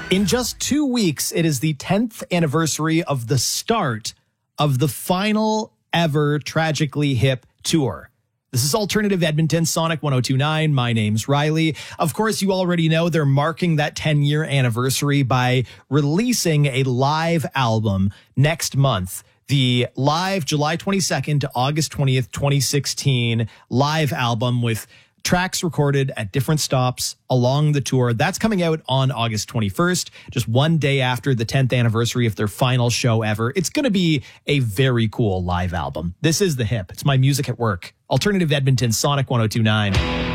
In just 2 weeks, it is the 10th anniversary of the start of the final ever Tragically Hip tour. This is Alternative Edmonton, Sonic 102.9. My name's Riley. Of course, you already know they're marking that 10-year anniversary by releasing a live album next month. The live July 22nd to August 20th, 2016 live album with tracks recorded at different stops along the tour. That's coming out on August 21st, just one day after the 10th anniversary of their final show ever. It's going to be a very cool live album. This is The Hip. It's my music at work. Alternative Edmonton, Sonic 102.9.